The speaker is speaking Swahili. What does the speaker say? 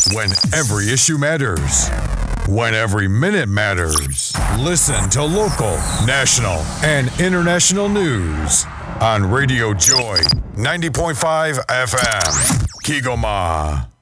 When every issue matters. When every minute matters. Listen to local, national, and international news on Radio Joy 90.5 FM. Kigoma.